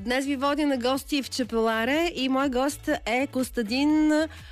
Днес ви водя на гости в Чепеларе и мой гост е Костадин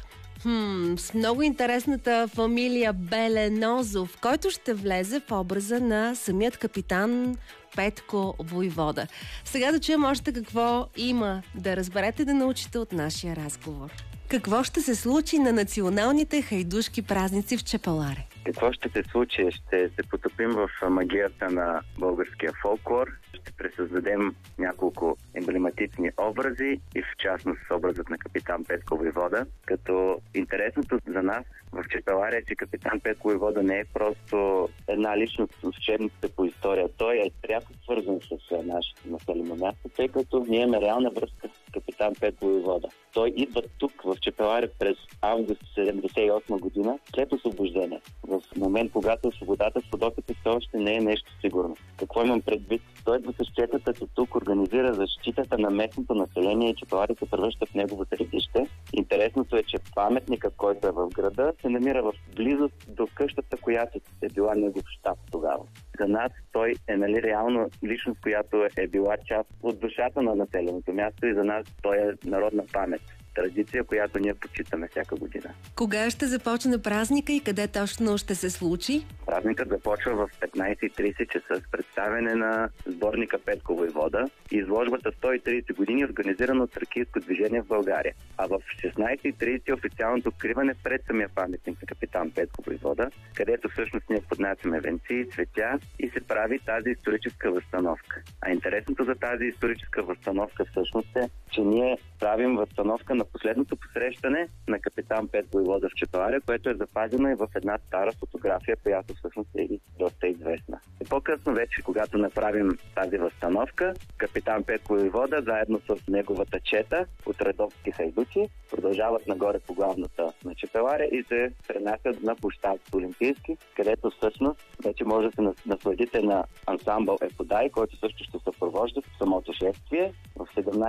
с много интересната фамилия Беленозов, който ще влезе в образа на самият капитан Петко Войвода. Сега да чуем още какво има да разберете, да научите от нашия разговор. Какво ще се случи на националните хайдушки празници в Чепеларе? Какво ще се случи? Ще се потопим в магията на българския фолклор, ще пресъздадем няколко емблематични образи и в частност образът на капитан Петко Войвода. Като интересното за нас в Чепеларе е, че капитан Петко Войвода не е просто една личност в учебниците по история. Той е пряко свързан с нашето населено място, тъй като ние имаме реална връзка с капитан Петко Войвода. Той идва тук в Чепеларе през август 1978 година, след освобождение. В момент, когато свободата с Родопите все още не е нещо сигурно. Какво имам предвид? Той идва с четата, че тук организира защитата на местното население и Чепеларе се превръща в негово средище. Интересното е, че паметникът, който е в града, се намира в близост до къщата, която е била негов щаб тогава. За нас той е реално личност, която е била част от душата на населеното място и за нас той е народна памет. Традиция, която ние почитаме всяка година. Кога ще започне празника и къде точно ще се случи? Празникът започва в 15:30 часа с представяне на сборника Петко Войвода и изложбата 130 години, организирана от Тракийско движение в България. А в 16:30 официалното откриване пред самия паметник на капитан Петко Войвода, където всъщност ние поднасяме венци, цветя и се прави тази историческа възстановка. А интересното за тази историческа възстановка всъщност е, че ние правим възстановка на последното посрещане на капитан Петко Войвода в Чепеларе, което е запазено и в една стара фотография, която всъщност е доста известна. И по-късно вече, когато направим тази възстановка, капитан Петко Войвода, заедно с неговата чета от редовски хайдучи, продължават нагоре по главната на Чепеларе и се пренасят на площад Олимпийски, където всъщност вече може да се насладите на ансамбъл Еподай, който също ще съпровожда самото шествие. В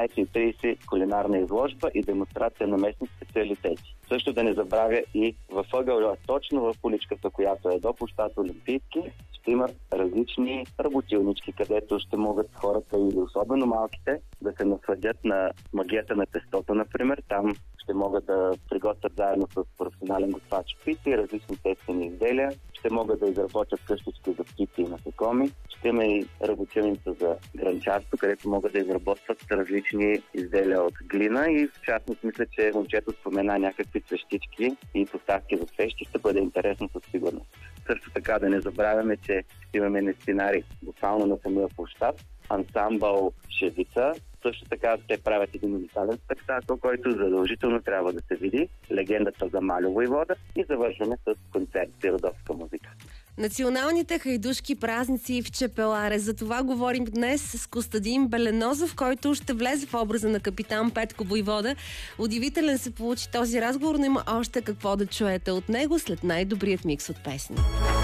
17:30 кулинарна изложба и демонстрация на местни специалитети. Също да не забравя и във ъгъла, точно в уличката, която е до площад Олимпийски, ще има различни работилнички, където ще могат хората или особено малките да се насладят на магията на тестото, например. Там ще могат да приготвят заедно с професионален готвач пици и различни тестени изделия. Ще могат да изработят къщички за птици и насекоми. Ще има и работилница за гранчарство, където могат да изработват различни изделия от глина и в частност мисля, че момчето спомена някакви цвещички и поставки за свещи. Ще бъде интересно със сигурност. Също така да не забравяме, че имаме нестинари буквално на самия площад, ансамбъл Шевица. Също така те правят един уникален спектакъл, който задължително трябва да се види. Легендата за Малю Войвода и завършваме с концерт и родовска музика. Националните хайдушки празници в Чепеларе. За това говорим днес с Костадин Беленозов, който ще влезе в образа на капитан Петко Войвода. Удивителен се получи този разговор, но има още какво да чуете от него след най-добрият микс от песни.